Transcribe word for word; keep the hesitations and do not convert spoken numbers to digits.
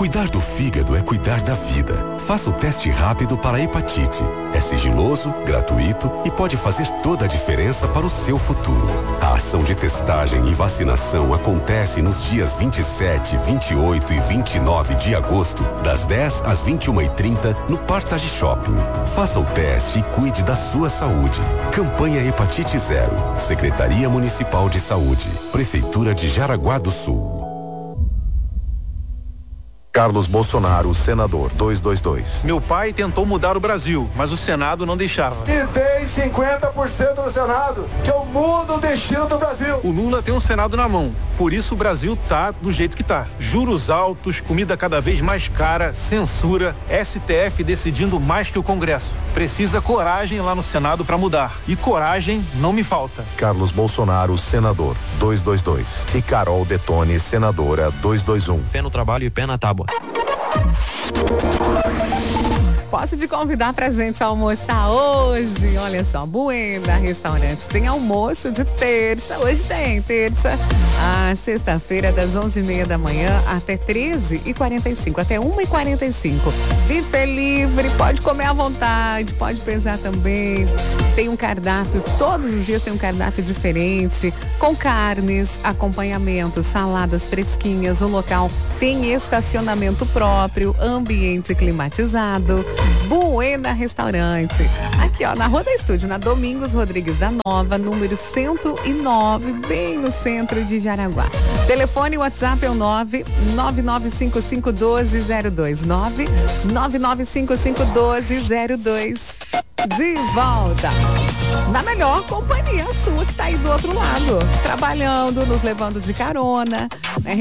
Cuidar do fígado é cuidar da vida. Faça o teste rápido para a hepatite. É sigiloso, gratuito e pode fazer toda a diferença para o seu futuro. A ação de testagem e vacinação acontece nos dias vinte e sete, vinte e oito e vinte e nove de agosto, das dez às vinte e uma e trinta, no Partage Shopping. Faça o teste e cuide da sua saúde. Campanha Hepatite Zero. Secretaria Municipal de Saúde. Prefeitura de Jaraguá do Sul. Carlos Bolsonaro, senador, duzentos e vinte e dois. Meu pai tentou mudar o Brasil, mas o Senado não deixava. E tem cinquenta por cento no Senado, que eu mudo o destino do Brasil. O Lula tem um Senado na mão, por isso o Brasil tá do jeito que tá. Juros altos, comida cada vez mais cara, censura, S T F decidindo mais que o Congresso. Precisa coragem lá no Senado para mudar. E coragem não me falta. Carlos Bolsonaro, senador, duzentos e vinte e dois. E Carol Detone, senadora, duzentos e vinte e um. Fé no trabalho e pé na tábua. Posso te convidar pra gente almoçar hoje? Olha só, Buena Restaurante tem almoço de terça. Hoje tem terça a sexta-feira, das onze e meia da manhã até treze e quarenta e cinco, até uma e quarenta e cinco. Buffet livre, pode comer à vontade, pode pesar também. Tem um cardápio, todos os dias tem um cardápio diferente, com carnes, acompanhamento, saladas fresquinhas. O local tem estacionamento próprio, ambiente climatizado. Buena Restaurante, aqui ó, na Rua da Estúdio, na Domingos Rodrigues da Nova, número cento e nove, bem no centro de Jaraguá. Telefone WhatsApp é o nove nove nove cinco cinco um dois zero dois, nove nove nove cinco cinco um dois zero dois. De volta na melhor companhia, a sua que tá aí do outro lado, trabalhando, nos levando de carona, né?